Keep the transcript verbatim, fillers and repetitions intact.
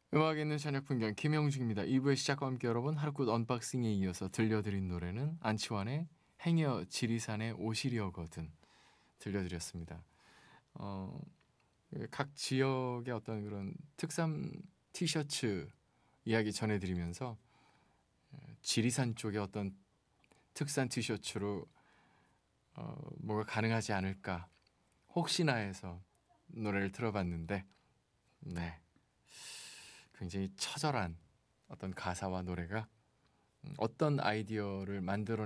음악에 있는 저녁 풍경 김영중입니다. 이 부의 시작과 함께 여러분 하루끝 언박싱에 이어서 들려드린 노래는 안치환의 행여 지리산의 오시려거든 들려드렸습니다. 어, 각 지역의 어떤 그런 특산 티셔츠 이야기 전해드리면서 지리산 쪽의 어떤 특산 티셔츠로 어, 뭐가 가능하지 않을까 혹시나 해서 노래를 들어봤는데 네, 굉장히 처절한 어떤 가사와 노래가 어떤 아이디어를 만들어